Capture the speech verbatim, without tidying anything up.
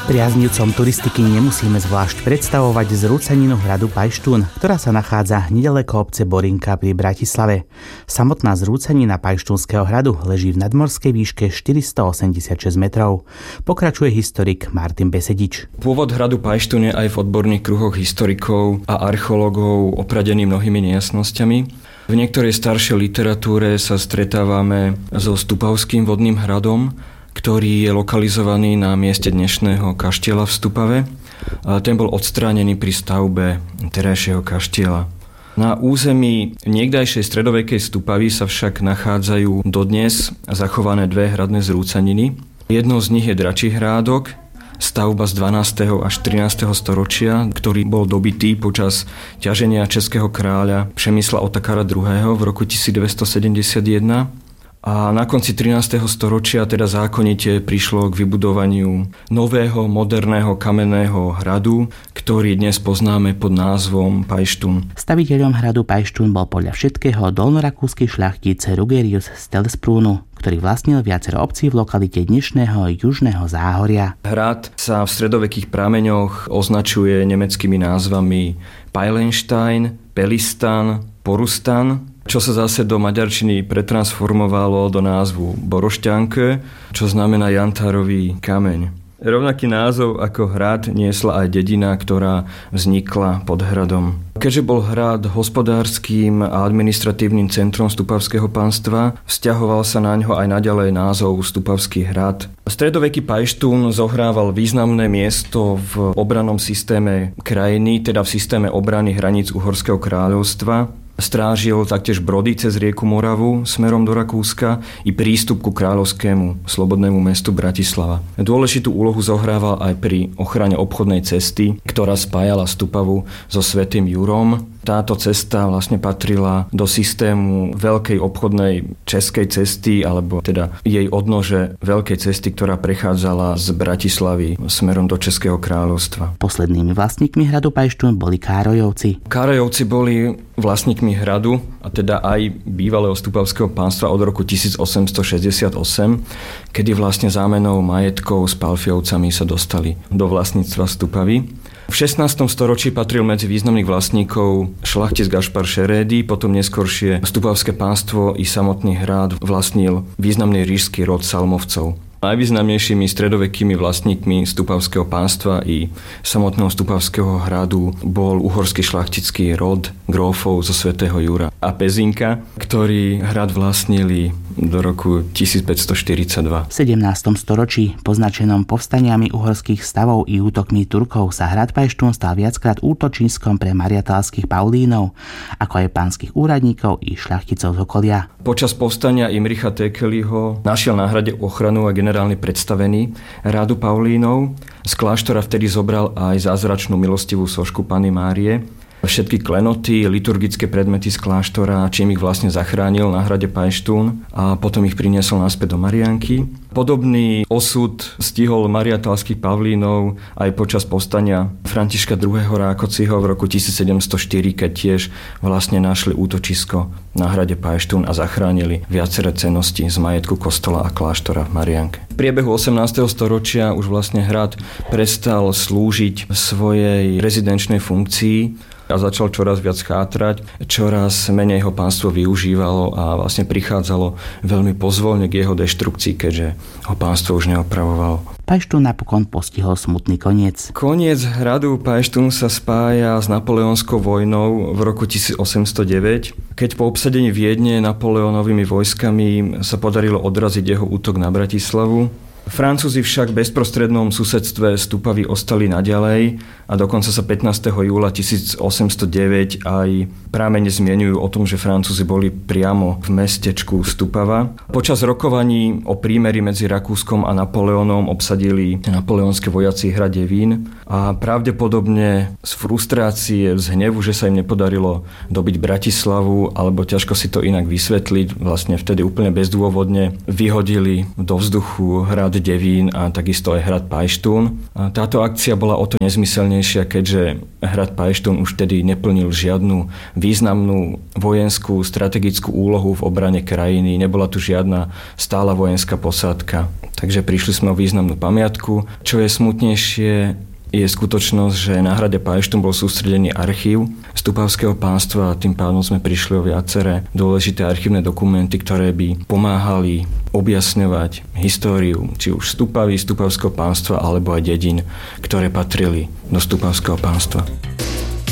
Priaznivcom turistiky nemusíme zvlášť predstavovať zrúcaninu hradu Pajštún, ktorá sa nachádza nedaleko obce Borinka pri Bratislave. Samotná zrúcanina Pajštúnskeho hradu leží v nadmorskej výške štyristoosemdesiatšesť metrov. Pokračuje historik Martin Besedič. Pôvod hradu Pajštún je aj v odborných kruhoch historikov a archeológov opradený mnohými nejasnosťami. V niektorej staršej literatúre sa stretávame so Stupavským vodným hradom, ktorý je lokalizovaný na mieste dnešného kaštieľa v Stupave. Ten bol odstránený pri stavbe terajšieho kaštieľa. Na území niekdajšej stredovekej Stupavy sa však nachádzajú dodnes zachované dve hradné zrúcaniny. Jednou z nich je Dračí hrádok, stavba z dvanásteho až trinásteho storočia, ktorý bol dobitý počas ťaženia českého kráľa Přemysla Otakara druhého. v roku tisícdeväťstosedemdesiatjeden. A na konci trinásteho storočia teda zákonite prišlo k vybudovaniu nového, moderného kamenného hradu, ktorý dnes poznáme pod názvom Pajštún. Staviteľom hradu Pajštún bol podľa všetkého dolnorakúsky šľachtic Rugerius z Telsprúnu, ktorý vlastnil viacero obcí v lokalite dnešného južného Záhoria. Hrad sa v stredovekých prameňoch označuje nemeckými názvami Peilenstein, Pelistan, Porustan, čo sa zase do maďarčiny pretransformovalo do názvu Borošťanke, čo znamená jantárový kameň. Rovnaký názov ako hrad niesla aj dedina, ktorá vznikla pod hradom. Keďže bol hrad hospodárskym a administratívnym centrom Stupavského panstva, vzťahoval sa na ňo aj naďalej názov Stupavský hrad. Stredoveký Pajštún zohrával významné miesto v obrannom systéme krajiny, teda v systéme obrany hraníc Uhorského kráľovstva. Strážil taktiež brody cez rieku Moravu smerom do Rakúska i prístup ku kráľovskému slobodnému mestu Bratislava. Dôležitú úlohu zohrával aj pri ochrane obchodnej cesty, ktorá spájala Stupavu so Svätým Jurom. Táto cesta vlastne patrila do systému veľkej obchodnej českej cesty, alebo teda jej odnože veľkej cesty, ktorá prechádzala z Bratislavy smerom do Českého kráľovstva. Poslednými vlastníkmi hradu Pajštún boli Károjovci. Károjovci boli vlastníkmi hradu, a teda aj bývalého Stupavského pánstva od roku tisícosemstošesťdesiatosem, kedy vlastne zámenou majetkov s Palfiovcami sa dostali do vlastníctva Stupavy. V šestnástom storočí patril medzi významných vlastníkov šlachtic Gašpar Šerédy, potom neskôršie Stupavské pánstvo i samotný hrad vlastnil významný ríšsky rod Salmovcov. Najvýznamnejšími stredovekými vlastníkmi Stupavského pánstva i samotného Stupavského hradu bol uhorský šlachtický rod grófov zo Svätého Jura a Pezinka, ktorí hrad vlastnili do roku tisícpäťstoštyridsaťdva. V sedemnástom storočí, poznačenom povstaniami uhorských stavov i útokmi Turkov, sa hrad Pajštún stal viackrát útočiskom pre mariatálskych Paulínov, ako aj pánskych úradníkov i šľachticov z okolia. Počas povstania Imricha Tékeliho našiel na hrade ochranu a generálny predstavený rádu Paulínov. Z kláštora vtedy zobral aj zázračnú milostivú sošku Panny Márie, všetky klenoty, liturgické predmety z kláštora, čím ich vlastne zachránil na hrade Pajštún a potom ich priniesol naspäť do Mariánky. Podobný osud stihol mariatálskych Pavlínov aj počas povstania Františka druhého. Rákociho v roku tisícsedemstoštyri, keď tiež vlastne našli útočisko na hrade Pajštún a zachránili viaceré cennosti z majetku kostola a kláštora v Mariánke. V priebehu osemnásteho storočia už vlastne hrad prestal slúžiť svojej rezidenčnej funkcii a začal čoraz viac chátrať, čoraz menej ho pánstvo využívalo a vlastne prichádzalo veľmi pozvolne k jeho deštrukcii, keďže ho pánstvo už neopravovalo. Pajštún napokon postihol smutný koniec. Koniec hradu Pajštún sa spája s napoleonskou vojnou v roku tisícosemstodeväť, keď po obsadení Viedne Napoleónovými vojskami sa podarilo odraziť jeho útok na Bratislavu. Francúzi však v bezprostrednom susedstve Stupavy ostali naďalej a dokonca sa pätnásteho júla tisícosemstodeväť aj pramene zmieňujú o tom, že Francúzi boli priamo v mestečku Stupava. Počas rokovaní o prímeri medzi Rakúskom a Napoleónom obsadili napoleonské vojaci hrad Devín a pravdepodobne z frustrácie, z hnevu, že sa im nepodarilo dobiť Bratislavu, alebo ťažko si to inak vysvetliť, vlastne vtedy úplne bezdôvodne vyhodili do vzduchu hrad hrad Devín a takisto aj hrad Pajštún. Táto akcia bola o to nezmyselnejšia, keďže hrad Pajštún už tedy neplnil žiadnu významnú vojenskú strategickú úlohu v obrane krajiny. Nebola tu žiadna stála vojenská posádka. Takže prišli sme o významnú pamiatku. Čo je smutnejšie, je skutočnosť, že na hrade Pajštún bol sústredený archív Stupavského pánstva a tým pádom sme prišli o viaceré dôležité archívne dokumenty, ktoré by pomáhali objasňovať históriu či už Stupavy, Stupavského pánstva alebo aj dedín, ktoré patrili do Stupavského pánstva.